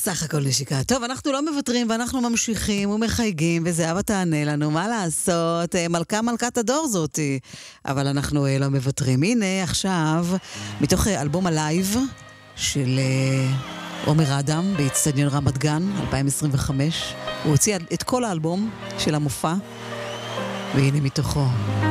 סך הכל נשיקה. טוב, אנחנו לא מוותרים ואנחנו ממשיכים ומחייגים, וזהבה תענה לנו, מה לעשות? מלכת הדור זאתי. אבל אנחנו לא מוותרים. הנה, עכשיו, מתוך אלבום הלייב של עומר אדם באצטדיון רמת גן, 2025. הוא הוציא את כל האלבום של המופע, והנה מתוכו.